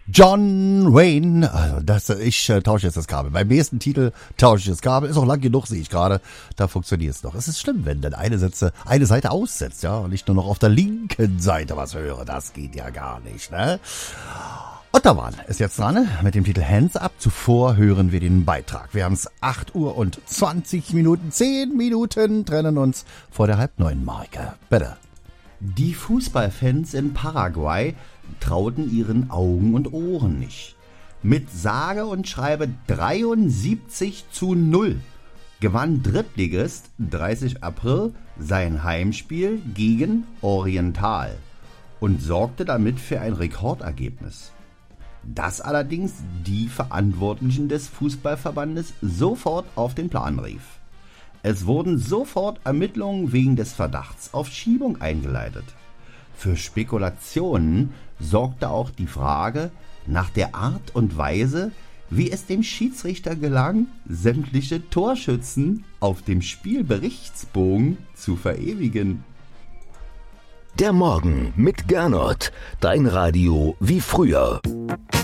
John Wayne, also ich tausche jetzt das Kabel. Beim nächsten Titel tausche ich das Kabel. Ist auch lang genug, sehe ich gerade. Da funktioniert es noch. Es ist schlimm, wenn dann eine Seite aussetzt, ja, und ich nur noch auf der linken Seite was höre. Das geht ja gar nicht, ne? Ottawan ist jetzt dran mit dem Titel Hands Up. Zuvor hören wir den Beitrag. Wir haben es 8 Uhr und 20 Minuten. 10 Minuten trennen uns vor der 8:30-Marke. Bitte. Die Fußballfans in Paraguay trauten ihren Augen und Ohren nicht. Mit sage und schreibe 73:0 gewann Drittligist 30 April sein Heimspiel gegen Oriental und sorgte damit für ein Rekordergebnis. Das allerdings die Verantwortlichen des Fußballverbandes sofort auf den Plan rief. Es wurden sofort Ermittlungen wegen des Verdachts auf Schiebung eingeleitet. Für Spekulationen sorgte auch die Frage nach der Art und Weise, wie es dem Schiedsrichter gelang, sämtliche Torschützen auf dem Spielberichtsbogen zu verewigen. Der Morgen mit Gernot, dein Radio wie früher.